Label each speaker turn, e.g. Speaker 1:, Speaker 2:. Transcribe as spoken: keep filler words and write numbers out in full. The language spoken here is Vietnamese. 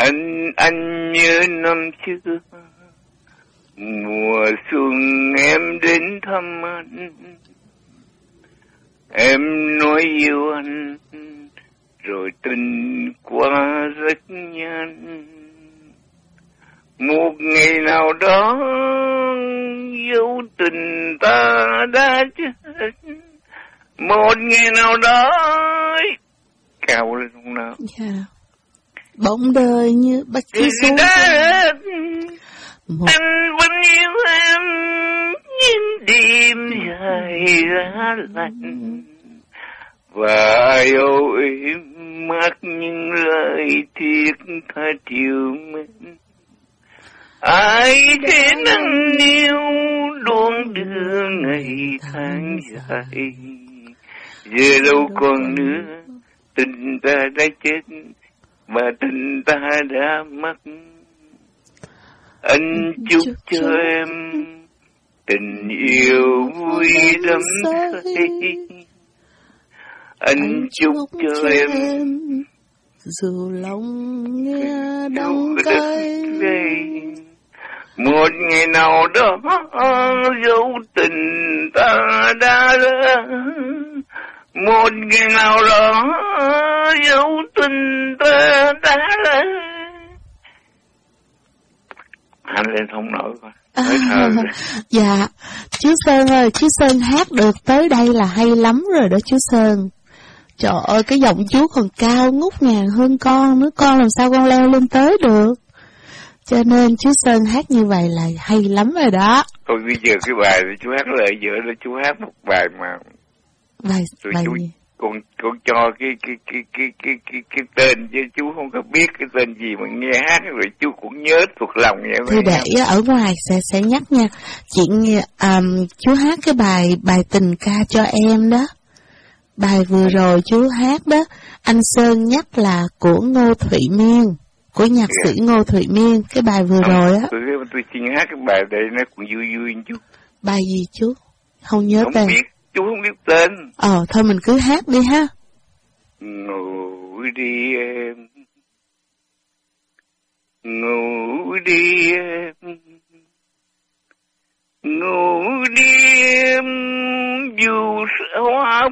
Speaker 1: Anh, anh nhớ năm trước, mùa xuân em đến thăm anh. Em nói yêu anh, rồi tình qua rất nhanh. Một ngày nào đó, dấu tình ta đã chết. Một ngày nào đó, cao lên không nào.
Speaker 2: Yeah. Bóng đời như bạch khí xuống.
Speaker 1: Một... Anh vẫn yêu em, những đêm dài giá lạnh. Và yêu em mắc những lời thiết tha chiều mến. Ai thế nắng yêu đuông đưa ngày tháng dài. Giờ đâu còn nữa, tình ta đã chết và tình ta đã mất. Anh chúc cho em tình yêu vui đắm say. Anh chúc cho em
Speaker 2: dù lòng nghe đắng cay.
Speaker 1: Một ngày nào đó dấu tình ta đã lỡ. Một ngày nào đó dấu tình ta đã lỡ. Anh lên không nổi quá.
Speaker 2: À, dạ, chú Sơn ơi, chú Sơn hát được tới đây là hay lắm rồi đó chú Sơn. Trời ơi, cái giọng chú còn cao ngút ngàn hơn con nữa, con làm sao con leo lên tới được. Cho nên chú Sơn hát như vậy là hay lắm rồi đó.
Speaker 1: Thôi bây giờ cái bài thì chú hát lời giữa là chú hát một bài mà
Speaker 2: bài,
Speaker 1: rồi
Speaker 2: bài
Speaker 1: chú,
Speaker 2: gì?
Speaker 1: Con, con cho cái cái cái cái cái cái cái tên chứ chú không có biết cái tên gì mà nghe hát rồi chú cũng nhớ thuộc lòng vậy.
Speaker 2: Thì để ở ngoài sẽ sẽ nhắc nha. Chuyện um, chú hát cái bài bài tình ca cho em đó. Bài vừa rồi chú hát đó, anh Sơn nhắc là của Ngô Thụy Miên, của nhạc sĩ Ngô Thụy Miên, cái bài vừa không, rồi á.
Speaker 1: Tôi, tôi xin hát cái bài đây nó cũng vui vui chút.
Speaker 2: Bài gì chú? Không nhớ
Speaker 1: không
Speaker 2: tên.
Speaker 1: Biết, chú không biết tên.
Speaker 2: Ờ, thôi mình cứ hát đi ha.
Speaker 1: Ngủ đi em, ngủ đi em, ngủ đi em, dù hoa